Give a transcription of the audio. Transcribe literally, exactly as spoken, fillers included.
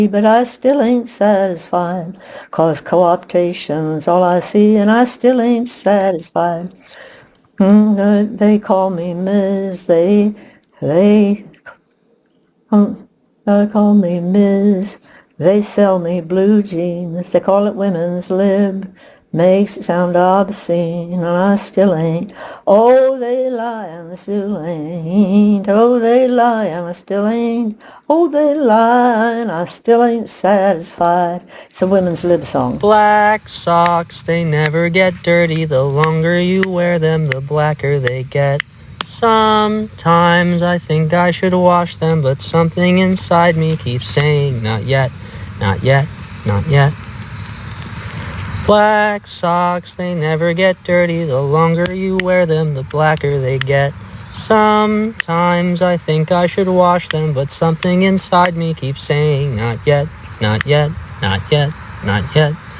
but I still ain't satisfied, 'cause co-optation's all I see, and I still ain't satisfied. Mm, uh, they call me Miz, they, they, um, they call me Miz. They sell me blue jeans, they call it women's lib. Makes it sound obscene, and I still ain't. Oh, they lie, and I still ain't. Oh, they lie, and I still ain't. Oh, they lie, and I still ain't satisfied. It's a women's lib song. Black socks, they never get dirty. The longer you wear them, the blacker they get. Sometimes I think I should wash them, but something inside me keeps saying, not yet, not yet, not yet. Black socks, they never get dirty. The longer you wear them, the blacker they get. Sometimes I think I should wash them, but something inside me keeps saying, not yet, not yet, not yet, not yet.